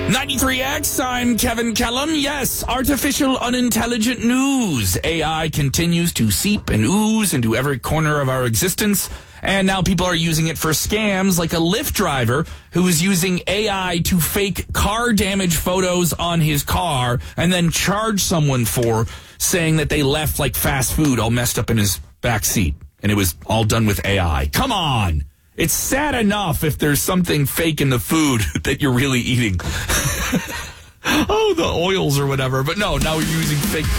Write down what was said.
93X, I'm Kevin Kellum. Yes, artificial unintelligent news. AI continues to seep and ooze into every corner of our existence. And now people are using it for scams, like a Lyft driver who is using AI to fake car damage photos on his car and then charge someone for saying that they left like fast food all messed up in his back seat. And it was all done with AI. Come on. It's sad enough if there's something fake in the food that you're really eating. Oh, the oils or whatever. But no, now we're using fake